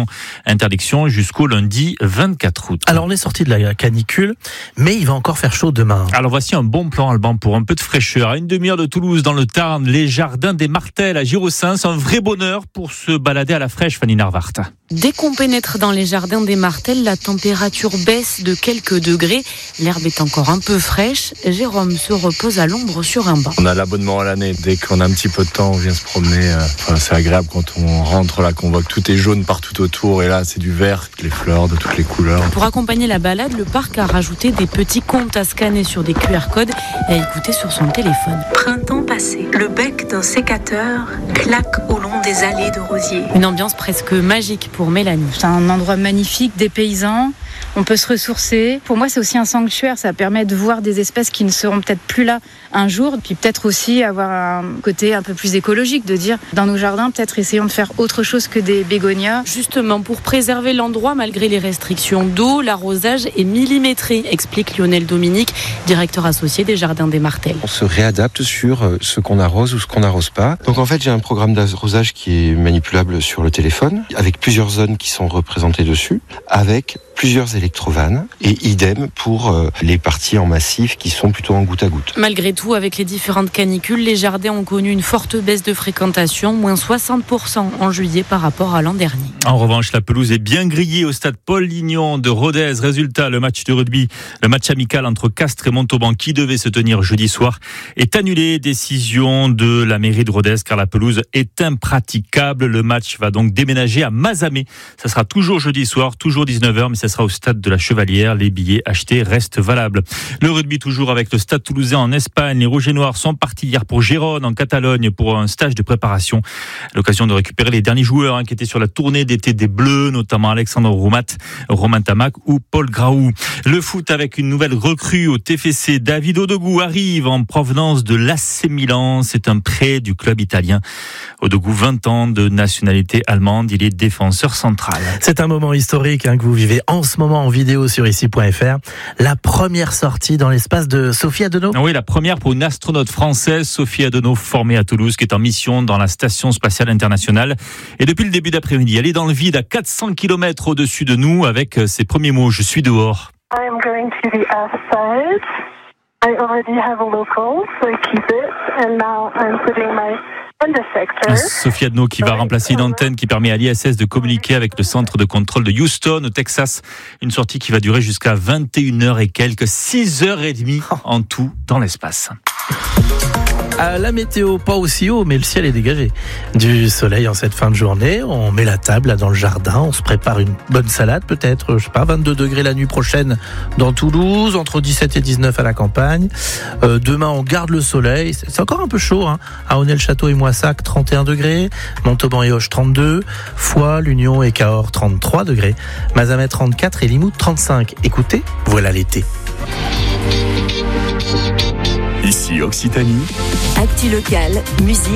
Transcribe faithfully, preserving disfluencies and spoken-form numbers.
ans. Interdiction jusqu'au lundi vingt-quatre août. Alors on est sorti de la canicule, mais il va encore faire chaud demain. Alors voici un bon plan, Alban, pour un peu de fraîcheur. À une demi-heure de Toulouse, dans le Tarn, les jardins des Martels à Girossin, c'est un vrai bonheur pour se balader à la fraîche, Fanny Narvart. Dès qu'on pénètre dans les jardins des Martels, la température baisse de quelques degrés. L'herbe est encore un peu fraîche. Jérôme se repose à l'ombre sur un banc. On a l'abonnement à l'année. Dès qu'on a un petit peu de temps, on vient se promener. Enfin, c'est agréable quand on rentre là, qu'on voit que tout est jaune partout autour. Et là, c'est du vert, les fleurs de toutes les couleurs. Pour accompagner la balade, le parc a rajouté des petits comptes à scanner sur des Q R codes et à écouter sur son téléphone. Printemps passé, le bec d'un sécateur claque au long des allées de rosiers. Une ambiance presque magique pour Mélanie. C'est un endroit magnifique, dépaysant. On peut se ressourcer. Pour moi, c'est aussi un sanctuaire. Ça permet de voir des espèces qui ne seront peut-être plus là un jour. Puis peut-être aussi avoir un côté un peu plus écologique, de dire dans nos jardins, peut-être essayons de faire autre chose que des bégonias. Justement, pour préserver l'endroit malgré les restrictions d'eau, l'arrosage est millimétré, explique Lionel Dominique, directeur associé des Jardins des Martels. On se réadapte sur ce qu'on arrose ou ce qu'on n'arrose pas. Donc en fait, j'ai un programme d'arrosage qui est manipulable sur le téléphone, avec plusieurs zones qui sont représentées dessus, avec plusieurs électrovannes et idem pour euh, les parties en massif qui sont plutôt en goutte à goutte. Malgré tout, avec les différentes canicules, les jardins ont connu une forte baisse de fréquentation, moins soixante pour cent en juillet par rapport à l'an dernier. En revanche, la pelouse est bien grillée au stade Paul Lignon de Rodez. Résultat, le match de rugby, le match amical entre Castres et Montauban qui devait se tenir jeudi soir est annulé. Décision de la mairie de Rodez car la pelouse est impraticable. Le match va donc déménager à Mazamet. Ça sera toujours jeudi soir, toujours dix-neuf heures, mais ça sera au stade de la Chevalière. Les billets achetés restent valables. Le rugby toujours avec le stade toulousain en Espagne. Les Rouges et Noirs sont partis hier pour Gérone en Catalogne pour un stage de préparation. L'occasion de récupérer les derniers joueurs hein, qui étaient sur la tournée d'été des Bleus, notamment Alexandre Roumat, Romain Tamac ou Paul Graou. Le foot avec une nouvelle recrue au T F C. David Odogwu arrive en provenance de l'A C Milan. C'est un prêt du club italien. Odogwu, vingt ans de nationalité allemande. Il est défenseur central. C'est un moment historique hein, que vous vivez en ce moment en vidéo sur ici point f r. La première sortie dans l'espace de Sophie Adenau. Oui, la première pour une astronaute française, Sophie Adenau, formée à Toulouse, qui est en mission dans la Station spatiale internationale. Et depuis le début d'après-midi, elle est dans le vide à quatre cents kilomètres au-dessus de nous avec ses premiers mots. Je suis dehors. I am going to the earth side. I already have a local, so I keep it. And now I'm putting my Sophie Adenau qui va remplacer une antenne qui permet à l'I S S de communiquer avec le centre de contrôle de Houston au Texas. Une sortie qui va durer jusqu'à vingt et une heures et quelques, six heures et demie en tout dans l'espace. À la météo, pas aussi haut, mais le ciel est dégagé. Du soleil en cette fin de journée, on met la table là dans le jardin, on se prépare une bonne salade peut-être, je sais pas, vingt-deux degrés la nuit prochaine dans Toulouse, entre dix-sept et dix-neuf à la campagne. Euh, demain, on garde le soleil, c'est encore un peu chaud, hein. À Aunay-le-Château et Moissac, trente et un degrés, Montauban et Auch, trente-deux, Foix, l'Union et Cahors, trente-trois degrés, Mazamet, trente-quatre et Limoux, trente-cinq. Écoutez, voilà l'été. Ici Occitanie. Actu locale, musique.